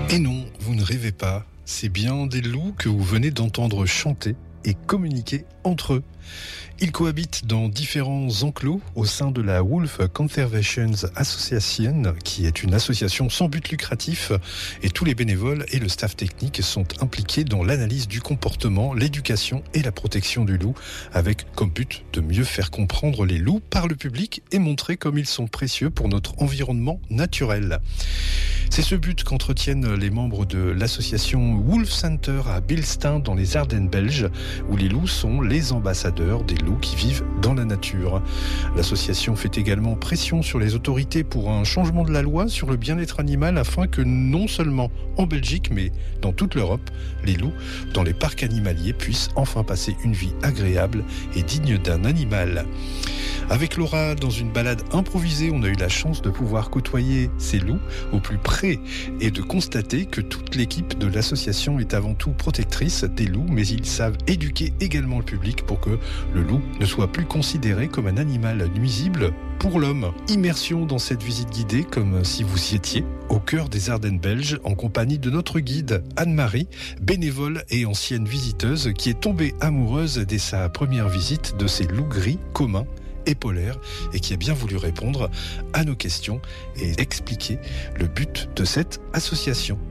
Et non, vous ne rêvez pas, c'est bien des loups que vous venez d'entendre chanter et communiquer entre eux. Ils cohabitent dans différents enclos au sein de la Wolf Conservation Association, qui est une association sans but lucratif, et tous les bénévoles et le staff technique sont impliqués dans l'analyse du comportement, l'éducation et la protection du loup, avec comme but de mieux faire comprendre les loups par le public et montrer comme ils sont précieux pour notre environnement naturel. C'est ce but qu'entretiennent les membres de l'association Wolf Center à Bilstain dans les Ardennes belges, où les loups sont les ambassadeurs des loups qui vivent dans la nature. L'association fait également pression sur les autorités pour un changement de la loi sur le bien-être animal afin que non seulement en Belgique mais dans toute l'Europe, les loups dans les parcs animaliers puissent enfin passer une vie agréable et digne d'un animal. Avec Laura, dans une balade improvisée, on a eu la chance de pouvoir côtoyer ces loups au plus près et de constater que toute l'équipe de l'association est avant tout protectrice des loups, mais ils savent éduquer également le public pour que le loup ne soit plus considéré comme un animal nuisible pour l'homme. Immersion dans cette visite guidée comme si vous y étiez au cœur des Ardennes belges en compagnie de notre guide Anne-Marie, bénévole et ancienne visiteuse qui est tombée amoureuse dès sa première visite de ces loups gris communs et polaire et qui a bien voulu répondre à nos questions et expliquer le but de cette association.